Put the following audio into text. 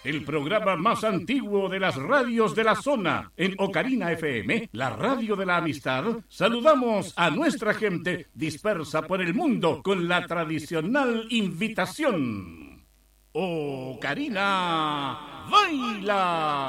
el programa más antiguo de las radios de la zona. En Ocarina FM, la radio de la amistad, saludamos a nuestra gente dispersa por el mundo con la tradicional invitación. Ocarina, baila.